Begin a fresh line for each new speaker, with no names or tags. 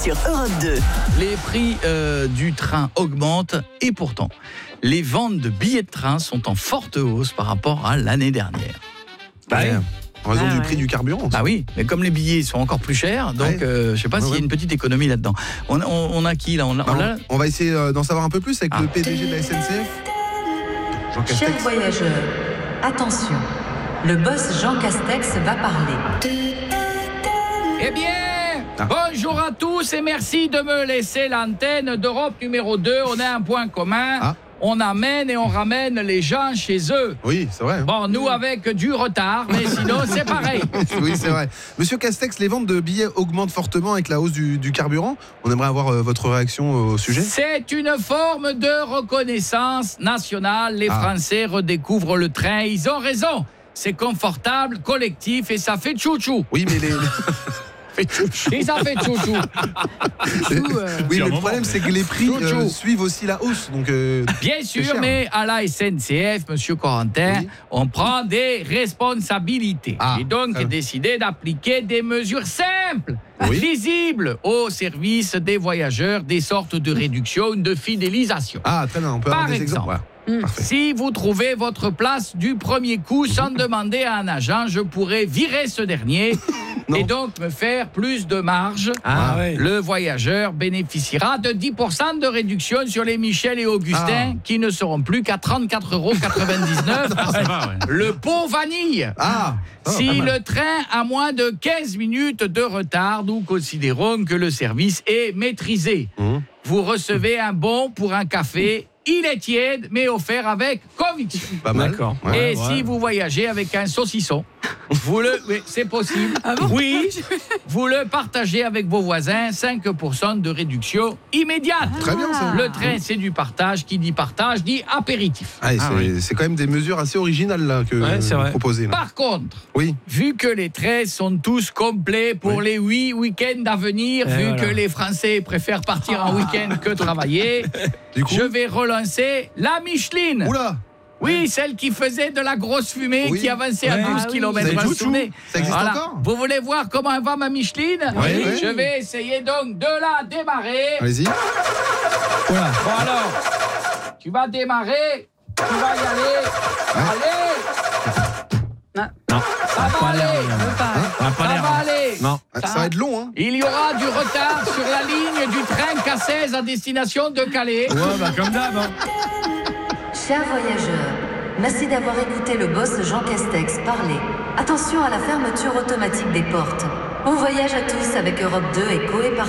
sur Europe 2.
Les prix du train augmentent et pourtant, les ventes de billets de train sont en forte hausse par rapport à l'année dernière.
En raison du prix du carburant.
Ah oui, mais comme les billets sont encore plus chers, donc je ne sais pas s'il y a une petite économie là-dedans. On a qui là
on va essayer d'en savoir un peu plus avec le PDG de la SNCF. Jean Castex.
Chers voyageurs, attention, le boss Jean Castex va parler.
Eh bien, bonjour à tous et merci de me laisser l'antenne d'Europe numéro 2. On a un point commun. On amène et on ramène les gens chez eux.
Oui, c'est vrai.
Bon, nous avec du retard, mais sinon c'est pareil.
Oui, c'est vrai. Monsieur Castex, les ventes de billets augmentent fortement avec la hausse du carburant. On aimerait avoir votre réaction au sujet.
C'est une forme de reconnaissance nationale. Les Français redécouvrent le train. Ils ont raison. C'est confortable, collectif et ça fait chouchou.
Oui, mais
Et ça fait chouchou.
Oui, mais le problème, c'est que les prix suivent aussi la hausse. Donc,
bien sûr, mais à la SNCF, Monsieur Corentin, on prend des responsabilités. J'ai donc décidé d'appliquer des mesures simples, lisibles au service des voyageurs, des sortes de réduction, de fidélisation.
Très bien, on peut avoir des exemples.
Si vous trouvez votre place du premier coup sans demander à un agent, je pourrais virer ce dernier et donc me faire plus de marge. Le voyageur bénéficiera de 10% de réduction sur les Michel et Augustin qui ne seront plus qu'à 34,99 €. Le pot vanille. Si le train a moins de 15 minutes de retard, nous considérons que le service est maîtrisé. Vous recevez un bon pour un café. Il est tiède, mais offert avec conviction.
Pas mal.
D'accord.
Et si vous voyagez avec un saucisson, c'est possible. Oui, vous le partagez avec vos voisins, 5% de réduction immédiate.
Très bien, ça.
Le train, c'est du partage. Qui dit partage, dit apéritif.
C'est quand même des mesures assez originales là, que vous proposez. Là.
Par contre, vu que les trains sont tous complets pour les 8 week-ends à venir, vu que les Français préfèrent partir en week-end que travailler, je vais relancer la Micheline.
Oula!
Oui, celle qui faisait de la grosse fumée, qui avançait à 12 km à la journée.
Ça existe encore?
Vous voulez voir comment elle va, ma Micheline? Je vais essayer donc de la démarrer.
Allez-y.
Voilà. Bon alors, tu vas démarrer, tu vas y aller. Allez!
Non.
Ça va aller. Ça va aller.
Non.
Ça va être long, hein?
Il y aura du retard sur la ligne du train K16 à destination de Calais.
Comme d'hab.
Chers voyageurs, merci d'avoir écouté le boss Jean Castex parler. Attention à la fermeture automatique des portes. Bon voyage à tous avec Europe 2 et Coé